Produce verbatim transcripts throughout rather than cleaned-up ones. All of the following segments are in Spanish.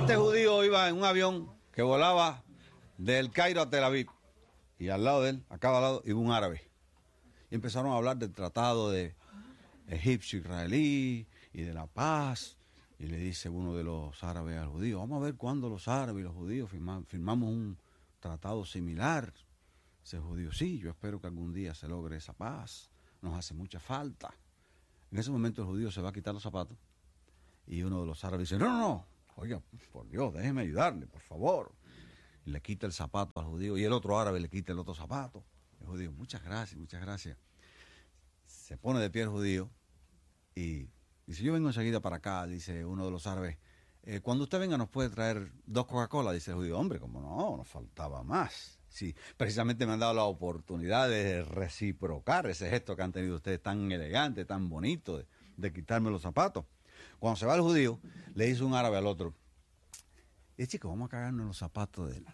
Este judío iba en un avión que volaba del Cairo a Tel Aviv. Y al lado de él, a cada lado, iba un árabe. Y empezaron a hablar del tratado de egipcio-israelí y de la paz. Y le dice uno de los árabes al judío, vamos a ver cuándo los árabes y los judíos firma, firmamos un tratado similar. Ese judío, sí, yo espero que algún día se logre esa paz. Nos hace mucha falta. En ese momento el judío se va a quitar los zapatos. Y uno de los árabes dice, no, no, no, oiga, por Dios, déjeme ayudarle, por favor. Y le quita el zapato al judío y el otro árabe le quita el otro zapato. El judío, muchas gracias, muchas gracias. Se pone de pie el judío y dice, yo vengo enseguida para acá, dice uno de los árabes. Eh, cuando usted venga nos puede traer dos Coca-Cola, dice el judío. Hombre, como no, nos faltaba más. Sí, precisamente me han dado la oportunidad de reciprocar ese gesto que han tenido ustedes tan elegante, tan bonito, de, de quitarme los zapatos. Cuando se va el judío, le dice un árabe al otro, y chico, vamos a cagarnos en los zapatos de él.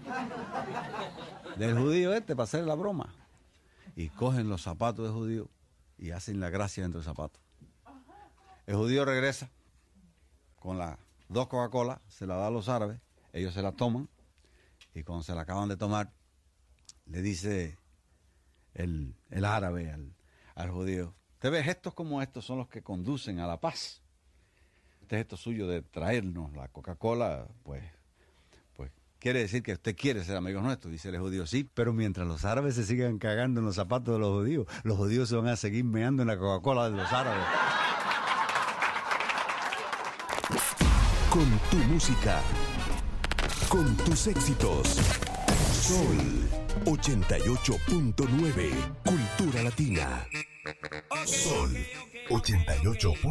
Del judío este para hacer la broma. Y cogen los zapatos del judío y hacen la gracia dentro del zapato. El judío regresa con las dos Coca-Cola, se las da a los árabes, ellos se las toman y cuando se la acaban de tomar, le dice el, el árabe al, al judío, usted ve, gestos como estos son los que conducen a la paz. Este gesto suyo de traernos la Coca-Cola, pues, pues quiere decir que usted quiere ser amigos nuestros, dice el judío, sí, pero mientras los árabes se sigan cagando en los zapatos de los judíos, los judíos se van a seguir meando en la Coca-Cola de los árabes. Con tu música, con tus éxitos. Sol ochenta y ocho punto nueve, Cultura Latina. Sol ochenta y ocho punto nueve.